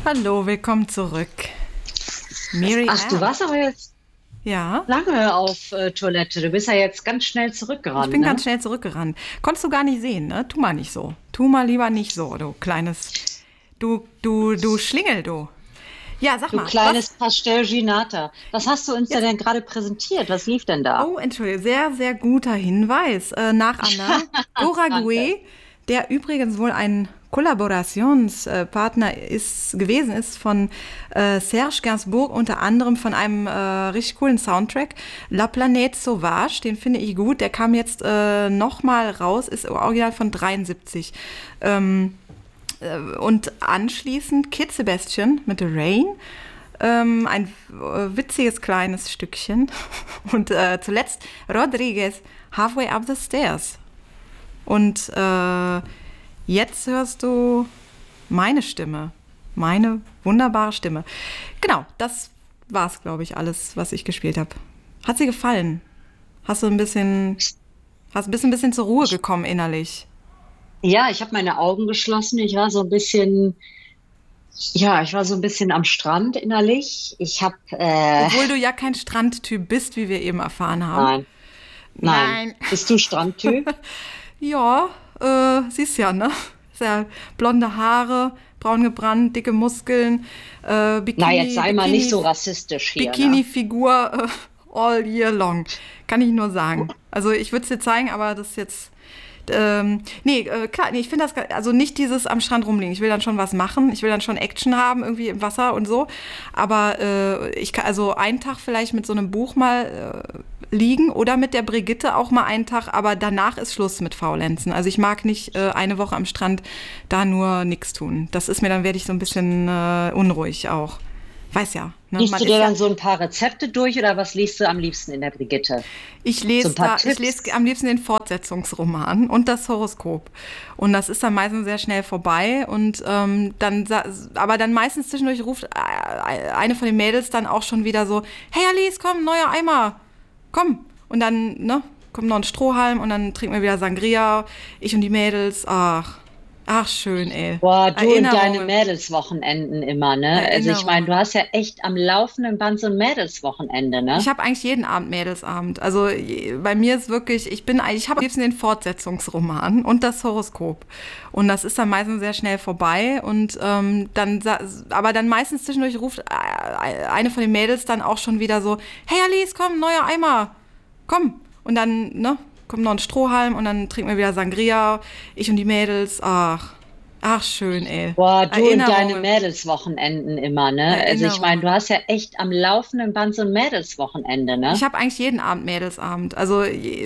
Hallo, willkommen zurück. Mary Ach, du Ann. warst aber jetzt Ja, lange auf Toilette. Du bist ja jetzt ganz schnell ich zurückgerannt, bin ganz ne? schnell zurückgerannt. Konntest du gar nicht sehen, ne? Tu mal nicht so. Tu mal lieber nicht so, du kleines. Du Schlingel, du. Ja, sag Du mal, was? kleines Pastel Ginata. Was hast du uns Jetzt. denn gerade präsentiert? Was lief denn da? Oh, Entschuldige, sehr, sehr guter Hinweis. Nach Anna Danke. Goragué, der übrigens wohl ein Kollaborationspartner gewesen ist von Serge Gainsbourg, unter anderem von einem richtig coolen Soundtrack, La Planète Sauvage, den finde ich gut. Der kam jetzt nochmal raus, ist original von 73. Und anschließend Kid Sebastian mit The Rain. Ein witziges kleines Stückchen. Und zuletzt Rodriguez, Halfway Up the Stairs. Und jetzt hörst du meine Stimme. Meine wunderbare Stimme. Genau, das war's, glaube ich, alles, was ich gespielt habe. Hat sie gefallen? Hast du ein bisschen, bist ein bisschen zur Ruhe gekommen innerlich? Ja, ich habe meine Augen geschlossen. Ich war so ein bisschen, ja, ich war so ein bisschen am Strand innerlich. Obwohl du ja kein Strandtyp bist, wie wir eben erfahren haben. Nein, nein. Nein. Bist du Strandtyp? Ja, siehst ja, ne? Ist ja blonde Haare, braun gebrannt, dicke Muskeln, Na, jetzt sei mal nicht so rassistisch hier, ne? Bikini-Figur all year long. Kann ich nur sagen. Also ich würde es dir zeigen, aber das ist jetzt. Klar, nee, ich finde das, also nicht dieses am Strand rumliegen. Ich will dann schon was machen. Ich will dann schon Action haben, irgendwie im Wasser und so. Aber ich kann also einen Tag vielleicht mit so einem Buch mal liegen oder mit der Brigitte auch mal einen Tag, aber danach ist Schluss mit Faulenzen. Also ich mag nicht eine Woche am Strand da nur nichts tun. Das ist mir, dann werde ich so ein bisschen unruhig auch. Weiß ja, ne? Liest Man du dir ist ja. dann so ein paar Rezepte durch oder was liest du am liebsten in der Brigitte? So ein paar Ich lese Tipps? am liebsten den Fortsetzungsroman und das Horoskop. Und das ist dann meistens sehr schnell vorbei. Und aber dann meistens zwischendurch ruft eine von den Mädels dann auch schon wieder so: Hey Alice, komm, neuer Eimer, komm. Und dann, ne, kommt noch ein Strohhalm und dann trinken wir wieder Sangria, ich und die Mädels. Ach schön, ey. Boah, du und deine Erinnerungen, Mädelswochenenden immer, ne? Also ich meine, Erinnerungen. du hast ja echt am laufenden Band so ein Mädelswochenende, Ich ne? habe eigentlich jeden Abend Mädelsabend. Also bei mir ist wirklich, ich habe am liebsten den Fortsetzungsroman und das Horoskop. Und das ist dann meistens sehr schnell vorbei. Und aber dann meistens zwischendurch ruft eine von den Mädels dann auch schon wieder so: Hey Alice, komm, neuer Eimer, komm. Und dann, ne, kommt noch ein Strohhalm und dann trinken wir wieder Sangria, ich und die Mädels. Ach schön, ey. Boah, du und deine Erinnerungen, Mädelswochenenden immer, ne? Also ich meine, du Erinnerungen. hast ja echt am laufenden Band so ein Mädelswochenende, Ich ne? habe eigentlich jeden Abend Mädelsabend. Also